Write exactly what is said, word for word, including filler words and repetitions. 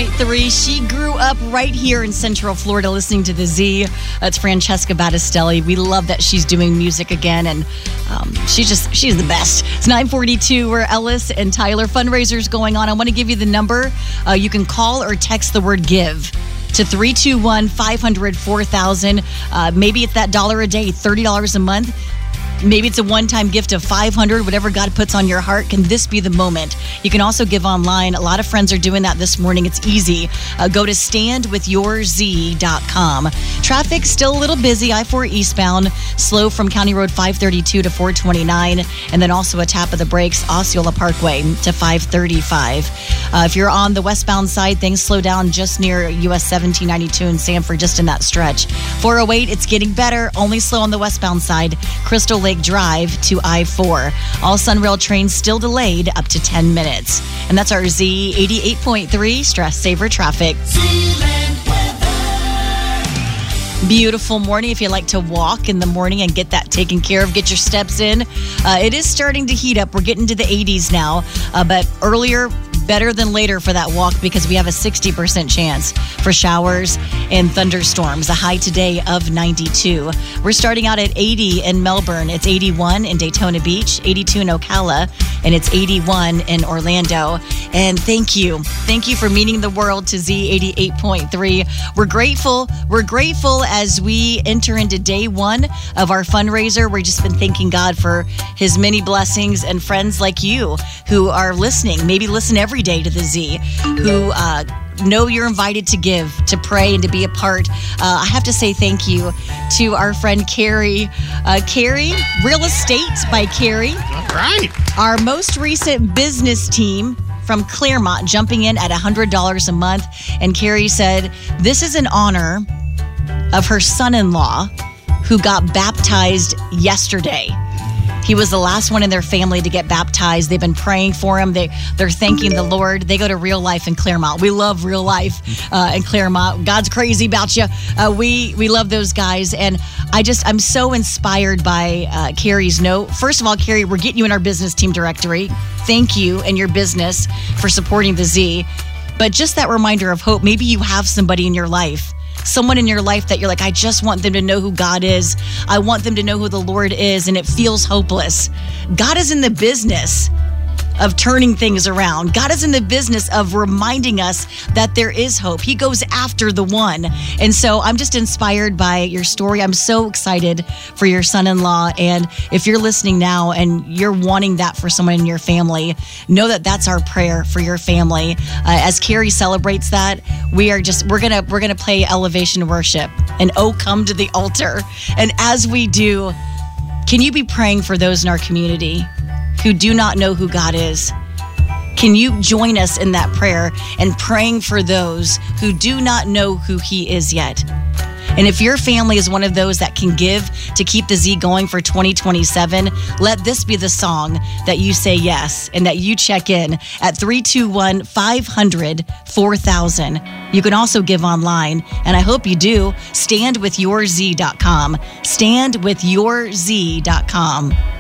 point three. She grew up right here in Central Florida listening to the Z. That's Francesca Battistelli. We love that she's doing music again, and um, she's just, she's the best. It's nine forty-two. We're Ellis and Tyler. Fundraisers going on. I want to give you the number. Uh, you can call or text the word GIVE to three two one, five hundred, four thousand. Uh, maybe it's that dollar a day, thirty dollars a month. Maybe it's a one-time gift of five hundred dollars, whatever God puts on your heart. Can this be the moment? You can also give online. A lot of friends are doing that this morning. It's easy. Uh, go to stand with your z dot com. Traffic still a little busy. I four eastbound, slow from County Road five thirty-two to four twenty-nine, and then also a tap of the brakes, Osceola Parkway to five thirty-five. Uh, if you're on the westbound side, things slow down just near U S seventeen ninety-two in Sanford, just in that stretch. four oh eight, it's getting better. Only slow on the westbound side, Crystal Lake Drive to I four. All Sunrail trains still delayed up to ten minutes. And that's our Z eighty-eight point three Stress Saver Traffic. Beautiful morning if you like to walk in the morning and get that taken care of, get your steps in. Uh, it is starting to heat up. We're getting to the eighties now, uh, but earlier, better than later for that walk because we have a sixty percent chance for showers and thunderstorms. A high today of ninety-two. We're starting out at eighty in Melbourne. It's eighty-one in Daytona Beach, eighty-two in Ocala, and it's eighty-one in Orlando. And thank you. Thank you for meeting the world to Z eighty-eight point three. We're grateful. We're grateful as we enter into day one of our fundraiser. We've just been thanking God for his many blessings and friends like you who are listening. Maybe listen every day to the Z, who uh, know you're invited to give, to pray, and to be a part. Uh, I have to say thank you to our friend Carrie. Uh, Carrie, Real Estate by Carrie. All right. Our most recent business team from Claremont jumping in at one hundred dollars a month. And Carrie said, this is in honor of her son-in-law who got baptized yesterday. He was the last one in their family to get baptized. They've been praying for him. They, they're thanking the Lord. They go to Real Life in Claremont. We love Real Life uh, in Claremont. God's crazy about you. Uh, we we love those guys. And I just, I'm so inspired by uh, Carrie's note. First of all, Carrie, we're getting you in our business team directory. Thank you and your business for supporting the Z. But just that reminder of hope. Maybe you have somebody in your life, someone in your life that you're like, I just want them to know who God is. I want them to know who the Lord is, and it feels hopeless. God is in the business of turning things around. God is in the business of reminding us that there is hope. He goes after the one. And so I'm just inspired by your story. I'm so excited for your son-in-law. And if you're listening now and you're wanting that for someone in your family, know that that's our prayer for your family. Uh, as Carrie celebrates that, we are just, we're going to, we're going to play Elevation Worship and Oh, Come to the Altar. And as we do, can you be praying for those in our community who do not know who God is? Can you join us in that prayer and praying for those who do not know who he is yet? And if your family is one of those that can give to keep the Z going for twenty twenty-seven, let this be the song that you say yes and that you check in at three two one, five hundred, four thousand. You can also give online, and I hope you do. stand with your z dot com. stand with your z dot com.